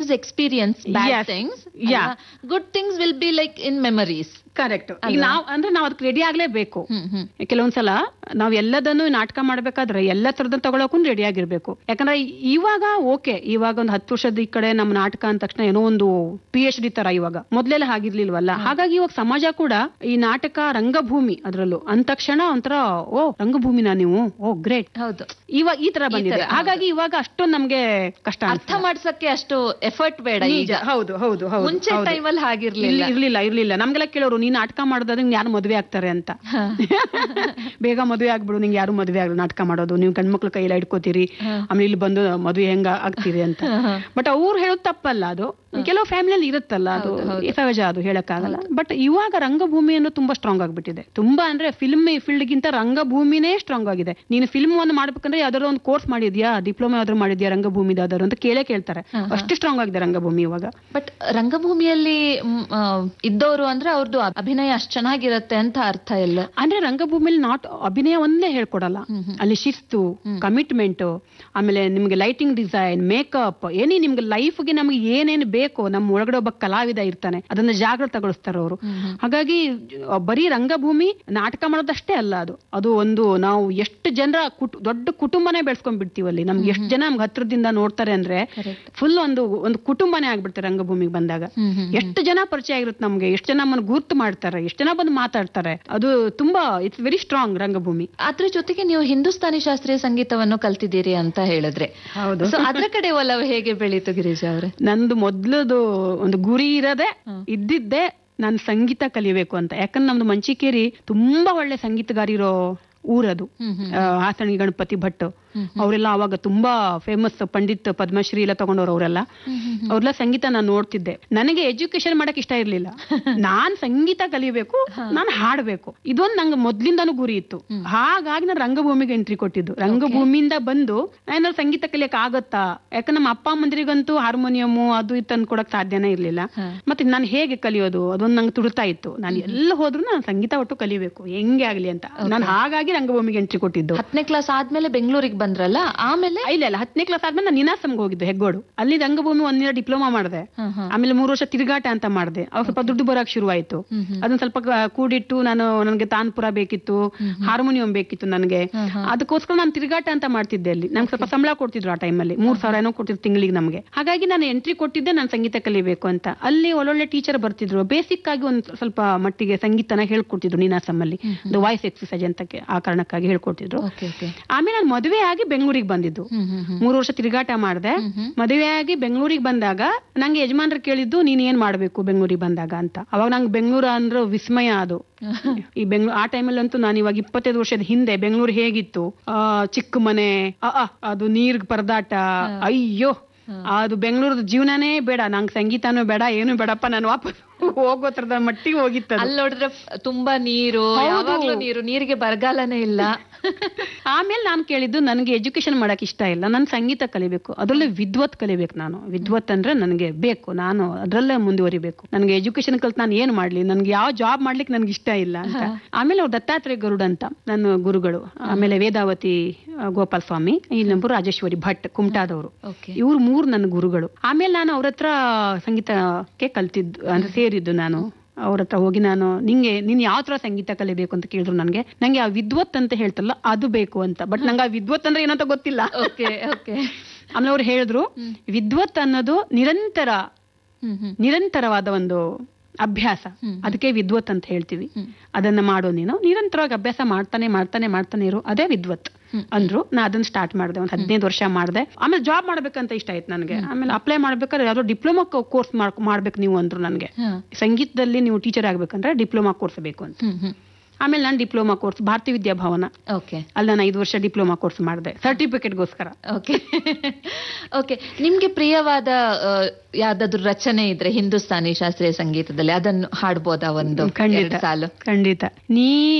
his experience, bad things. Yeah. Good things will be like in memories. Correct. ಈಗ ನಾವ್ ಅದಕ್ಕೆ ready ಆಗ್ಲೇಬೇಕು. ಕೆಲವೊಂದ್ಸಲ ನಾವ್ ಎಲ್ಲದನ್ನು ನಾಟಕ ಮಾಡ್ಬೇಕಾದ್ರೆ ಎಲ್ಲ ತರದನ್ನ ತಗೊಳಕ್ಕೂ ರೆಡಿ ಆಗಿರ್ಬೇಕು. ಯಾಕಂದ್ರೆ ಇವಾಗ ಇವಾಗ ಒಂದು 10 ವರ್ಷದ ಈ ಕಡೆ ನಮ್ಮ ನಾಟಕ ಅಂದ ತಕ್ಷಣ ಏನೋ ಒಂದು PhD ತರ ಇವಾಗ, ಮೊದ್ಲೆಲ್ಲ ಹಾಗಿರ್ಲಿಲ್ವಲ್ಲ. ಹಾಗಾಗಿ ಇವಾಗ ಸಮಾಜ ಕೂಡ ಈ ನಾಟಕ ರಂಗಭೂಮಿ ಅದ್ರಲ್ಲೂ ಅಂದ ತಕ್ಷಣ ಒಂಥರ ರಂಗಭೂಮಿನ ನೀವು ಗ್ರೇಟ್. ಹೌದು, ಇವಾಗ ಈ ತರ ಬಂದಿದೆ. ಹಾಗಾಗಿ ಇವಾಗ ಅಷ್ಟೊಂದು ನಮ್ಗೆ ಕಷ್ಟ ಅರ್ಥ ಮಾಡ್ಸಕ್ಕೆ ಅಷ್ಟು ಎಫರ್ಟ್ ಬೇಡ ಈಗ. ಹೌದು ಹೌದು ಹೌದು. ಮುಂಚೆ ಟೈಮಲ್ಲಿ ಇರ್ಲಿಲ್ಲ. ನಮ್ಗೆಲ್ಲ ಕೇಳೋರು, ನೀನ್ ನಾಟಕ ಮಾಡೋದಾದ್ರೆ ನಿಂಗೆ ಯಾರು ಮದುವೆ ಆಗ್ತಾರೆ ಅಂತ. ಬೇಗ ಮದುವೆ ಆಗ್ಬಿಡು, ನಿಂಗೆ ಯಾರು ಮದುವೆ ಆಗಲ್ಲ ನಾಟಕ ಮಾಡೋದು, ನೀವು ಗಂಡ್ಮಕ್ಳು ಕೈಯಲ್ಲಿ ಇಟ್ಕೋತೀರಿ, ಆಮೇಲೆ ಇಲ್ಲಿ ಬಂದು ಮದುವೆ ಹೆಂಗ ಆಗ್ತೀರಿ ಅಂತ. ಬಟ್ ಅವ್ರು ಹೇಳೋದು ತಪ್ಪಲ್ಲ, ಅದು ಕೆಲವು ಫ್ಯಾಮಿಲಿಯಲ್ಲಿ ಇರುತ್ತಲ್ಲ, ಅದು ಸಹಜ, ಅದು ಹೇಳಕ್ಕಾಗಲ್ಲ. ಬಟ್ ಇವಾಗ ರಂಗಭೂಮಿ ಅನ್ನೋ ತುಂಬಾ ಸ್ಟ್ರಾಂಗ್ ಆಗ್ಬಿಟ್ಟಿದೆ. ತುಂಬಾ ಅಂದ್ರೆ ಫಿಲ್ಮ್ ಫೀಲ್ಡ್ ಗಿಂತ ರಂಗಭೂಮಿನೇ ಸ್ಟ್ರಾಂಗ್ ಆಗಿದೆ. ನೀನು ಫಿಲ್ಮ್ ಒಂದು ಮಾಡ್ಬೇಕಂದ್ರೆ ಯಾವ್ದಾದ್ರು ಒಂದು ಕೋರ್ಸ್ ಮಾಡಿದ್ಯಾ, ಡಿಪ್ಲೊಮಾ ಯಾವ್ದಾದ್ರು ಮಾಡಿದ್ಯಾ ರಂಗಭೂಮಿದಾದ್ರು ಅಂತ ಕೇಳ್ತಾರೆ. ಅಷ್ಟು ಸ್ಟ್ರಾಂಗ್ ಆಗಿದೆ ರಂಗಭೂಮಿ ಇವಾಗ. ಬಟ್ ರಂಗಭೂಮಿಯಲ್ಲಿ ಇದ್ದವರು ಅಂದ್ರೆ ಅವ್ರದ್ದು ಅಭಿನಯ ಅಷ್ಟು ಚೆನ್ನಾಗಿರತ್ತೆ ಅಂತ ಅರ್ಥ ಇಲ್ಲ. ಅಂದ್ರೆ ರಂಗಭೂಮಿಯಲ್ಲಿ ಅಭಿನಯ ಒಂದೇ ಹೇಳ್ಕೊಡಲ್ಲ, ಅಲ್ಲಿ ಶಿಸ್ತು, ಕಮಿಟ್ಮೆಂಟ್, ಆಮೇಲೆ ನಿಮ್ಗೆ ಲೈಟಿಂಗ್ ಡಿಸೈನ್, ಮೇಕಪ್, ನಿಮ್ಗೆ ಲೈಫ್ಗೆ ನಮ್ಗೆ ಏನೇನು ಬೇಕು, ನಮ್ಮ ಒಳಗಡೆ ಒಬ್ಬ ಕಲಾವಿದ ಇರ್ತಾನೆ, ಅದನ್ನ ಜಾಗೃತಗೊಳಿಸ್ತಾರೆ ಅವರು. ಹಾಗಾಗಿ ಬರೀ ರಂಗಭೂಮಿ ನಾಟಕ ಮಾಡೋದಷ್ಟೇ ಅಲ್ಲ, ಅದು ಒಂದು ನಾವು ಎಷ್ಟು ಜನರ ದೊಡ್ಡ ಕುಟುಂಬನೇ ಬೆಳೆಸ್ಕೊಂಡ್ ಬಿಡ್ತೀವಿ ಅಲ್ಲಿ. ನಮ್ಗೆ ಎಷ್ಟು ಜನ ನಮ್ಗೆ ಹತ್ರದಿಂದ ನೋಡ್ತಾರೆ ಅಂದ್ರೆ ಫುಲ್ ಒಂದು ಕುಟುಂಬನೇ ಆಗ್ಬಿಡ್ತಾರೆ ರಂಗಭೂಮಿಗೆ ಬಂದಾಗ. ಎಷ್ಟು ಜನ ಪರಿಚಯ ಆಗಿರುತ್ತೆ ನಮ್ಗೆ, ಎಷ್ಟು ಜನ ನಮ್ಮನ್ನು ಗುರ್ತು ಮಾಡ್ತಾರೆ, ಎಷ್ಟು ಜನ ಬಂದು ಮಾತಾಡ್ತಾರೆ. ಅದು ತುಂಬಾ ಇಟ್ಸ್ ವೆರಿ ಸ್ಟ್ರಾಂಗ್ ರಂಗಭೂಮಿ. ಅದ್ರ ಜೊತೆಗೆ ನೀವು ಹಿಂದೂಸ್ತಾನಿ ಶಾಸ್ತ್ರೀಯ ಸಂಗೀತವನ್ನು ಕಲ್ತಿದ್ದೀರಿ ಅಂತ ಹೇಳಿದ್ರೆ, ಹೌದು, ಅದ್ರ ಕಡೆ ಒಲವು ಹೇಗೆ ಬೆಳೀತು ಗಿರಿಜಾ ಅವ್ರೆ? ನಂದು ಮೊದ್ಲದು ಒಂದು ಗುರಿ ಇದ್ದಿದ್ದೆ ನಾನು ಸಂಗೀತ ಕಲಿಬೇಕು ಅಂತ. ಯಾಕಂದ್ರೆ ನಮ್ದು ಮಂಚಿಕೇರಿ ತುಂಬಾ ಒಳ್ಳೆ ಸಂಗೀತಗಾರಿರೋ ಊರದು. ಹಾಸಣಿ ಗಣಪತಿ ಭಟ್ ಅವರೆಲ್ಲ ಅವಾಗ ತುಂಬಾ ಫೇಮಸ್, ಪಂಡಿತ್ ಪದ್ಮಶ್ರೀ ಎಲ್ಲ ತಗೊಂಡವ್ರು ಅವರೆಲ್ಲ. ಅವ್ರೆಲ್ಲ ಸಂಗೀತ ನಾನು ನೋಡ್ತಿದ್ದೆ. ನನಗೆ ಎಜುಕೇಶನ್ ಮಾಡಕ್ ಇಷ್ಟ ಇರ್ಲಿಲ್ಲ, ನಾನ್ ಸಂಗೀತ ಕಲಿಬೇಕು, ನಾನು ಹಾಡ್ಬೇಕು, ಇದೊಂದು ನಂಗೆ ಮೊದ್ಲಿಂದಾನು ಗುರಿ ಇತ್ತು. ಹಾಗಾಗಿ ನಾನು ರಂಗಭೂಮಿಗೆ ಎಂಟ್ರಿ ಕೊಟ್ಟಿದ್ದು. ರಂಗಭೂಮಿಯಿಂದ ಬಂದು ಏನಾದ್ರು ಸಂಗೀತ ಕಲಿಯಕ್ ಆಗತ್ತಾ, ಯಾಕಂದ್ರೆ ನಮ್ಮ ಅಪ್ಪ ಅಮ್ಮಂದ್ರಿಗಂತೂ ಹಾರ್ಮೋನಿಯಮು ಅದು ಇದು ತಂದು ಕೊಡಕ್ ಸಾಧ್ಯನೇ ಇರ್ಲಿಲ್ಲ. ಮತ್ತೆ ನಾನು ಹೇಗೆ ಕಲಿಯೋದು, ಅದೊಂದು ನಂಗೆ ತುಡ್ತಾ ಇತ್ತು. ನಾನು ಎಲ್ಲ ಹೋದ್ರು ನಾನು ಸಂಗೀತ ಒಟ್ಟು ಕಲಿಬೇಕು ಹೆಂಗೆ ಆಗ್ಲಿ ಅಂತ. ನಾನು ಹಾಗಾಗಿ ರಂಗಭೂಮಿಗೆ ಎಂಟ್ರಿ ಕೊಟ್ಟಿದ್ದು. 10ನೇ ಕ್ಲಾಸ್ ಆದ್ಮೇಲೆ ಬೆಂಗಳೂರಿಗೆ ಬಂದ್ರಲ್ಲ, ಆಮೇಲೆ ಇಲ್ಲ 10ನೇ ಕ್ಲಾಸ್ ಆದ್ಮೇಲೆ ನಾನು ನಿನಾಸಂಗೆ ಹೋಗಿದ್ದು, ಹೆಗ್ಗೋಡು. ಅಲ್ಲಿ ರಂಗಭೂಮಿ 1 year ಡಿಪ್ಲೊಮಾ ಮಾಡಿದೆ. ಆಮೇಲೆ 3 ವರ್ಷ ತಿರುಗಾಟ ಅಂತ ಮಾಡಿದೆ. ಅವಾಗ ಸ್ವಲ್ಪ ದುಡ್ಡು ಬರಕ್ ಶುರುವಾಯ್ತು. ಅದನ್ನ ಸ್ವಲ್ಪ ಕೂಡಿಟ್ಟು ನನಗೆ ತಾನ್ಪುರ ಬೇಕಿತ್ತು, ಹಾರ್ಮೋನಿಯಂ ಬೇಕಿತ್ತು ನನಗೆ. ಅದಕ್ಕೋಸ್ಕರ ನಾನು ತಿರುಗಾಟ ಅಂತ ಮಾಡ್ತಿದ್ದೆ. ಅಲ್ಲಿ ನಂಗೆ ಸ್ವಲ್ಪ ಸಂಬಳ ಕೊಡ್ತಿದ್ರು ಆ ಟೈಮಲ್ಲಿ, 3,000 ಏನೋ ಕೊಡ್ತಿದ್ರು ತಿಂಗಳಿಗೆ ನಮಗೆ. ಹಾಗಾಗಿ ನಾನು ಎಂಟ್ರಿ ಕೊಟ್ಟಿದ್ದೆ ನಾನು ಸಂಗೀತ ಕಲಿಬೇಕು ಅಂತ. ಅಲ್ಲಿ ಒಳ್ಳೊಳ್ಳೆ ಟೀಚರ್ ಬರ್ತಿದ್ರು, ಬೇಸಿಕ್ ಆಗಿ ಒಂದ್ ಸ್ವಲ್ಪ ಮಟ್ಟಿಗೆ ಸಂಗೀತನ ಹೇಳ್ಕೊಡ್ತಿದ್ರು ನೀನಾಸಮ್ಮಲ್ಲಿ. ವಾಯ್ಸ್ ಎಕ್ಸರ್ಸೈಜ್ ಅಂತ ಆ ಕಾರಣಕ್ಕಾಗಿ ಹೇಳ್ಕೊಡ್ತಿದ್ರು. ಆಮೇಲೆ ನಾನು ಮದುವೆ ಆಗಿ ಬೆಂಗಳೂರಿಗೆ ಬಂದಿದ್ದು. 3 ವರ್ಷ ತಿರುಗಾಟ ಮಾಡಿದೆ. ಮದುವೆ ಆಗಿ ಬೆಂಗಳೂರಿಗೆ ಬಂದಾಗ ನಂಗೆ ಯಜಮಾನ್ರು ಕೇಳಿದ್ದು, ನೀನ್ ಏನ್ ಮಾಡ್ಬೇಕು ಬೆಂಗಳೂರಿಗೆ ಬಂದಾಗ ಅಂತ. ಅವಾಗ ನಂಗೆ ಬೆಂಗಳೂರು ಅಂದ್ರೆ ವಿಸ್ಮಯ. ಅದು ಈ ಬೆಂಗಳೂರು ಆ ಟೈಮಲ್ಲಿ ಅಂತೂ, ನಾನು ಇವಾಗ 25 ವರ್ಷದ ಹಿಂದೆ ಬೆಂಗಳೂರು ಹೇಗಿತ್ತು, ಚಿಕ್ಕ ಮನೆ, ಅದು ನೀರ್ಗ್ ಪರದಾಟ, ಅಯ್ಯೋ ಅದು ಬೆಂಗಳೂರದ ಜೀವನನೇ ಬೇಡ, ನಂಗೆ ಸಂಗೀತನೂ ಬೇಡ, ಏನು ಬೇಡಪ್ಪ, ನಾನು ವಾಪಸ್ ಹೋಗೋ ತರದ ಮಟ್ಟಿಗೆ ಹೋಗಿತ್ತು. ಅಲ್ಲಿ ನೋಡಿದ್ರೆ ತುಂಬಾ ನೀರಿಗೆ ಬರಗಾಲನೇ ಇಲ್ಲ. ಆಮೇಲೆ ನಾನು ಕೇಳಿದ್ದು, ನನಗೆ ಎಜುಕೇಶನ್ ಮಾಡಕ್ ಇಷ್ಟ ಇಲ್ಲ, ನಾನು ಸಂಗೀತ ಕಲಿಬೇಕು, ಅದರಲ್ಲೇ ವಿದ್ವತ್ ಕಲಿಬೇಕು. ನಾನು ವಿದ್ವತ್ ಅಂದ್ರೆ ನನಗೆ ಬೇಕು, ನಾನು ಅದ್ರಲ್ಲೇ ಮುಂದುವರಿಬೇಕು. ನನಗೆ ಎಜುಕೇಶನ್ ಕಲ್ತು ನಾನು ಏನ್ ಮಾಡ್ಲಿ, ನನ್ಗೆ ಯಾವ ಜಾಬ್ ಮಾಡ್ಲಿಕ್ಕೆ ನನ್ಗೆ ಇಷ್ಟ ಇಲ್ಲ ಅಂತ. ಆಮೇಲೆ ಅವ್ರು ದತ್ತಾತ್ರೇಯ ಗರುಡ್ ಅಂತ ನನ್ನ ಗುರುಗಳು, ಆಮೇಲೆ ವೇದಾವತಿ ಗೋಪಾಲ ಸ್ವಾಮಿ, ಇನ್ನೊಬ್ಬರು ರಾಜೇಶ್ವರಿ ಭಟ್ ಕುಮಟಾದವರು, ಇವ್ರು 3 ನನ್ನ ಗುರುಗಳು. ಆಮೇಲೆ ನಾನು ಅವ್ರ ಹತ್ರ ಸಂಗೀತಕ್ಕೆ ಕಲ್ತಿದ್ದು ಅಂದ್ರೆ ಸೇರಿದ್ದು. ನಾನು ಅವ್ರ ಹತ್ರ ಹೋಗಿ ನೀನ್ ಯಾವ ತರ ಸಂಗೀತ ಕಲಿಬೇಕು ಅಂತ ಕೇಳಿದ್ರು. ನಂಗೆ ಆ ವಿದ್ವತ್ ಅಂತ ಹೇಳ್ತಲ್ಲ ಅದು ಬೇಕು ಅಂತ. ಬಟ್ ನಂಗೆ ಆ ವಿದ್ವತ್ ಅಂದ್ರೆ ಏನಂತ ಗೊತ್ತಿಲ್ಲ. ಆಮೇಲೆ ಅವ್ರು ಹೇಳಿದ್ರು, ವಿದ್ವತ್ ಅನ್ನೋದು ನಿರಂತರವಾದ ಒಂದು ಅಭ್ಯಾಸ, ಅದಕ್ಕೆ ವಿದ್ವತ್ ಅಂತ ಹೇಳ್ತೀವಿ. ಅದನ್ನ ಮಾಡೋ ನೀನು ನಿರಂತರವಾಗಿ ಅಭ್ಯಾಸ ಮಾಡ್ತಾನೆ ಇರು, ಅದೇ ವಿದ್ವತ್ ಅಂದ್ರು. ನಾ ಅದನ್ನ ಸ್ಟಾರ್ಟ್ ಮಾಡಿದೆ, ಒಂದು 15 ವರ್ಷ ಮಾಡಿದೆ. ಆಮೇಲೆ ಜಾಬ್ ಮಾಡ್ಬೇಕಂತ ಇಷ್ಟ ಆಯ್ತು ನನಗೆ. ಆಮೇಲೆ ಅಪ್ಲೈ ಮಾಡ್ಬೇಕಾದ್ರೆ ಯಾವ್ದೋ ಡಿಪ್ಲೊಮಾ ಕೋರ್ಸ್ ಮಾಡ್ಬೇಕು ನೀವು ಅಂದ್ರು ನನಗೆ. ಸಂಗೀತದಲ್ಲಿ ನೀವು ಟೀಚರ್ ಆಗ್ಬೇಕಂದ್ರೆ ಡಿಪ್ಲೊಮಾ ಕೋರ್ಸ್ ಬೇಕು ಅಂತ. ಆಮೇಲೆ ನಾನು ಡಿಪ್ಲೊಮಾ ಕೋರ್ಸ್ ಭಾರತೀಯ ವಿದ್ಯಾಭವನ, ಅಲ್ಲಿ ನಾನು 5 ವರ್ಷ ಡಿಪ್ಲೊಮಾ ಕೋರ್ಸ್ ಮಾಡಿದೆ ಸರ್ಟಿಫಿಕೇಟ್ಗೋಸ್ಕರ. ಓಕೆ, ನಿಮ್ಗೆ ಪ್ರಿಯವಾದ ಯಾವ್ದಾದ್ರು ರಚನೆ ಇದ್ರೆ ಹಿಂದೂಸ್ತಾನಿ ಶಾಸ್ತ್ರೀಯ ಸಂಗೀತದಲ್ಲಿ ಅದನ್ನು ಹಾಡ್ಬೋದಾ ಒಂದು? ಖಂಡಿತ. ನೀ